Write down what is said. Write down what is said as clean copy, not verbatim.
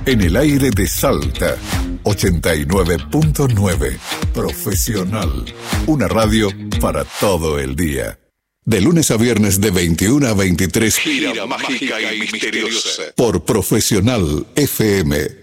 En el aire de Salta, 89.9. Profesional. Una radio para todo el día. De lunes a viernes de 21 a 23. Gira mágica y misteriosa. Por Profesional FM.